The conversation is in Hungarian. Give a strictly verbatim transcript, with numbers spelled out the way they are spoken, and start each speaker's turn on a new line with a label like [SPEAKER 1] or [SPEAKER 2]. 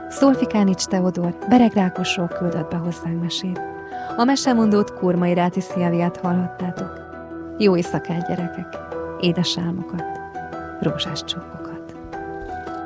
[SPEAKER 1] Szolfikánics Teodor Bereg Rákosról küldött be hozzánk mesét. A mesemondót Kurmai Ráti Szilviát hallhattátok. Jó éjszakát, gyerekek! Édes álmokat! Rózsás csókokat!